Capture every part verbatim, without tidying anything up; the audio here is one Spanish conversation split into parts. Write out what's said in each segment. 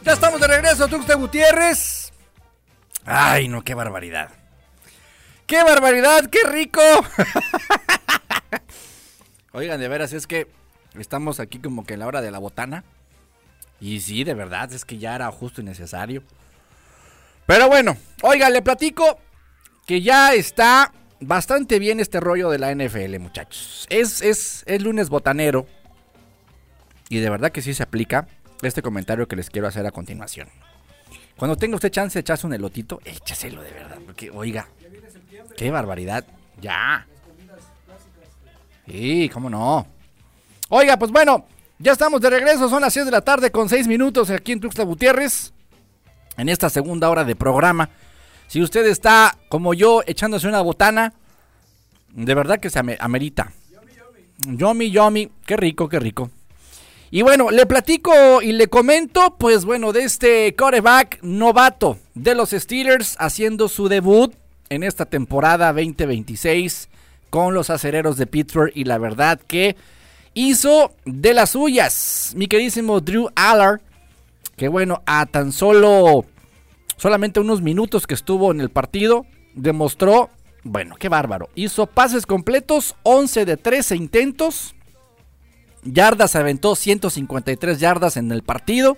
Ya estamos de regreso, Tuxtla Gutiérrez. Ay, no, qué barbaridad. ¡Qué barbaridad! ¡Qué rico! Oigan, de veras, es que estamos aquí como que en la hora de la botana. Y sí, de verdad, es que ya era justo y necesario. Pero bueno, oigan, le platico que ya está bastante bien este rollo de la N F L, muchachos. Es, es, es lunes botanero. Y de verdad que sí se aplica este comentario que les quiero hacer a continuación. Cuando tenga usted chance de echarse un elotito, échaselo de verdad, porque oiga, qué barbaridad, ya. Sí, cómo no. Oiga, pues bueno, ya estamos de regreso, son las seis de la tarde con seis minutos aquí en Tuxtla Gutiérrez, en esta segunda hora de programa. Si usted está, como yo, echándose una botana, de verdad que se amerita. Yomi, yomi, qué rico, qué rico. Y bueno, le platico y le comento, pues bueno, de este quarterback novato de los Steelers haciendo su debut en esta temporada veinte veintiséis con los acereros de Pittsburgh, y la verdad que hizo de las suyas, mi queridísimo Drew Aller, que bueno, a tan solo, solamente unos minutos que estuvo en el partido, demostró, bueno, qué bárbaro, hizo pases completos, once de trece intentos, yardas, aventó ciento cincuenta y tres yardas en el partido,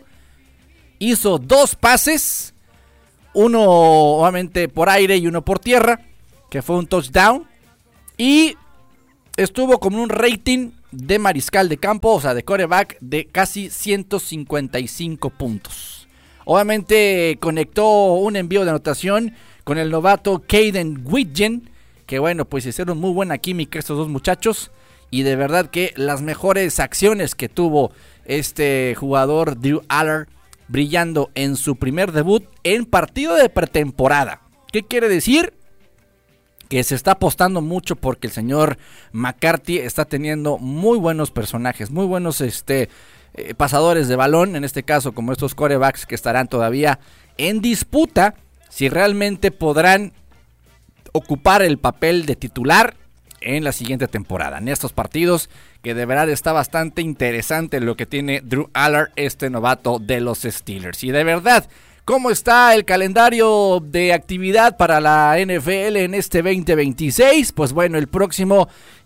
hizo dos pases, uno obviamente por aire y uno por tierra, que fue un touchdown, y estuvo con un rating de mariscal de campo, o sea de quarterback, de casi ciento cincuenta y cinco puntos. Obviamente conectó un envío de anotación con el novato Caden Whitgen, que bueno, pues hicieron muy buena química estos dos muchachos. Y de verdad que las mejores acciones que tuvo este jugador Drew Aller, brillando en su primer debut en partido de pretemporada. ¿Qué quiere decir? Que se está apostando mucho porque el señor McCarthy está teniendo muy buenos personajes, muy buenos este, eh, pasadores de balón, en este caso como estos quarterbacks que estarán todavía en disputa si realmente podrán ocupar el papel de titular en la siguiente temporada, en estos partidos, que de verdad está bastante interesante lo que tiene Drew Aller, este novato de los Steelers. Y de verdad, ¿cómo está el calendario de actividad para la N F L en este veinte veintiséis? Pues bueno, el próximo,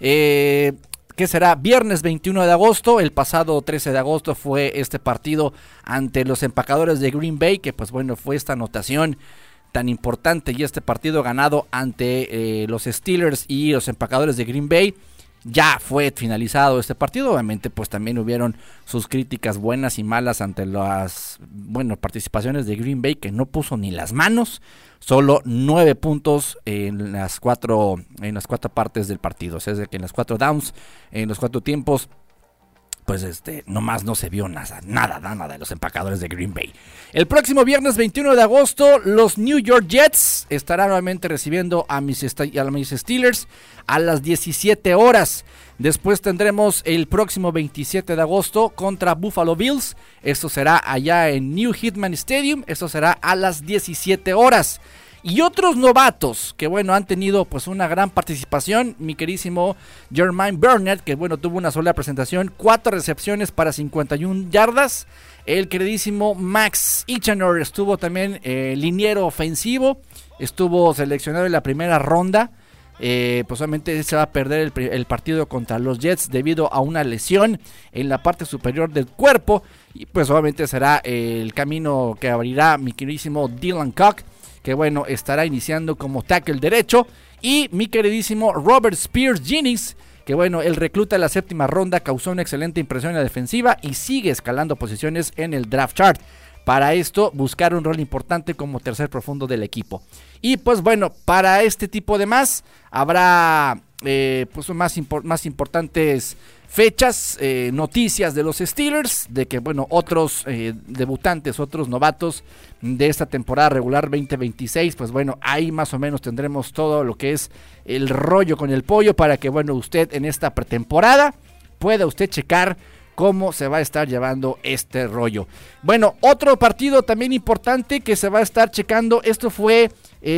eh, ¿qué será? Viernes veintiuno de agosto, el pasado trece de agosto fue este partido ante los empacadores de Green Bay, que pues bueno, fue esta anotación tan importante y este partido ganado ante eh, los Steelers y los empacadores de Green Bay. Ya fue finalizado este partido. Obviamente pues también hubieron sus críticas buenas y malas ante las bueno participaciones de Green Bay, que no puso ni las manos, solo nueve puntos en las cuatro en las cuatro partes del partido, o sea, es de que en las cuatro downs, en los cuatro tiempos, pues este, nomás no se vio nada, nada, nada de los empacadores de Green Bay. El próximo viernes veintiuno de agosto, los New York Jets estarán nuevamente recibiendo a mis, a mis Steelers a las diecisiete horas. Después tendremos el próximo veintisiete de agosto contra Buffalo Bills. Esto será allá en New Hitman Stadium. Esto será a las diecisiete horas. Y otros novatos que bueno han tenido pues una gran participación, mi querísimo Jermaine Burnett, que bueno tuvo una sola presentación, cuatro recepciones para cincuenta y una yardas. El queridísimo Max Ichanor estuvo también eh, liniero ofensivo, estuvo seleccionado en la primera ronda. Eh, pues obviamente se va a perder el, el partido contra los Jets debido a una lesión en la parte superior del cuerpo, y pues obviamente será eh, el camino que abrirá mi queridísimo Dylan Cook, que bueno, estará iniciando como tackle derecho, y mi queridísimo Robert Spears Jennings, que bueno, el recluta de la séptima ronda, causó una excelente impresión en la defensiva y sigue escalando posiciones en el draft chart. Para esto, buscar un rol importante como tercer profundo del equipo. Y pues bueno, para este tipo de más, habrá eh, pues más, impor- más importantes fechas, eh, noticias de los Steelers, de que bueno, otros eh, debutantes, otros novatos de esta temporada regular veinte veintiséis, pues bueno, ahí más o menos tendremos todo lo que es el rollo con el pollo, para que bueno, usted en esta pretemporada pueda usted checar cómo se va a estar llevando este rollo. Bueno, otro partido también importante que se va a estar checando, esto fue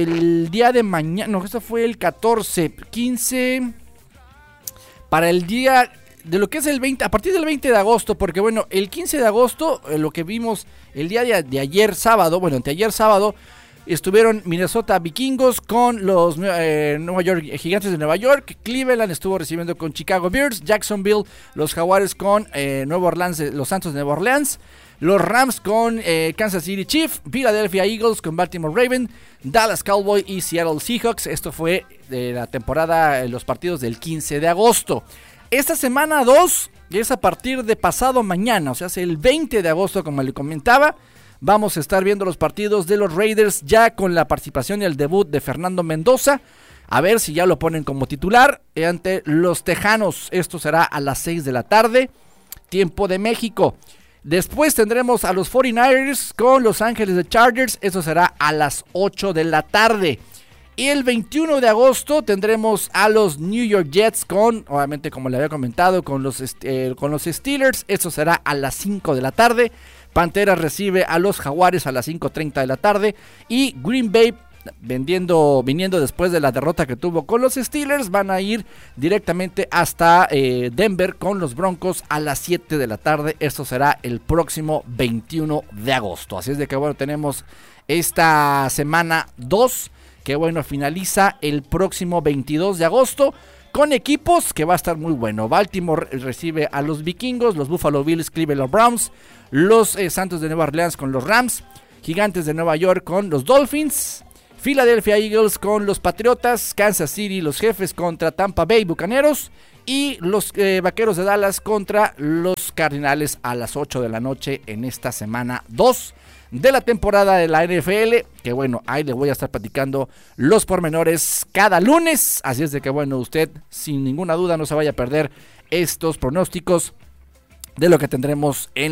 el día de mañana, no, esto fue el catorce, quince, para el día de lo que es el veinte, a partir del veinte de agosto, porque bueno, el quince de agosto, eh, lo que vimos el día de, de ayer sábado, bueno, anteayer sábado, estuvieron Minnesota Vikingos con los eh, Nueva York Gigantes de Nueva York. Cleveland estuvo recibiendo con Chicago Bears. Jacksonville, los Jaguares con eh, Nueva Orleans, los Santos de Nueva Orleans. Los Rams con eh, Kansas City Chiefs. Philadelphia Eagles con Baltimore Ravens. Dallas Cowboys y Seattle Seahawks. Esto fue de la temporada, los partidos del quince de agosto. Esta semana dos es a partir de pasado mañana, o sea, es el veinte de agosto, como le comentaba. Vamos a estar viendo los partidos de los Raiders ya con la participación y el debut de Fernando Mendoza. A ver si ya lo ponen como titular ante los Tejanos. Esto será a las seis de la tarde, tiempo de México. Después tendremos a los cuarenta y nueve ers con Los Ángeles de Chargers. Eso será a las ocho de la tarde. Y el veintiuno de agosto tendremos a los New York Jets con, obviamente como le había comentado, con los, eh, con los Steelers. Eso será a las cinco de la tarde. Panteras recibe a los Jaguares a las cinco treinta de la tarde. Y Green Bay, vendiendo, viniendo después de la derrota que tuvo con los Steelers, van a ir directamente hasta eh, Denver con los Broncos a las siete de la tarde. Esto será el próximo veintiuno de agosto. Así es de que bueno, tenemos esta semana dos, que bueno, finaliza el próximo veintidós de agosto. Con equipos que va a estar muy bueno. Baltimore recibe a los Vikingos, los Buffalo Bills, Cleveland Browns, los eh, Santos de Nueva Orleans con los Rams, Gigantes de Nueva York con los Dolphins, Philadelphia Eagles con los Patriotas, Kansas City, los Jefes contra Tampa Bay Bucaneros y los eh, Vaqueros de Dallas contra los Cardinales a las ocho de la noche en esta semana dos de la temporada de la N F L, que bueno, ahí le voy a estar platicando los pormenores cada lunes, así es de que bueno, usted sin ninguna duda no se vaya a perder estos pronósticos de lo que tendremos en